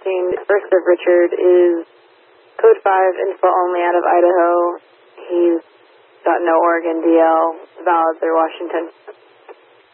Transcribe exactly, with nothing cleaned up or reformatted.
fourteen, First of Richard is Code five, info only out of Idaho. He's got no Oregon D L, valid through Washington.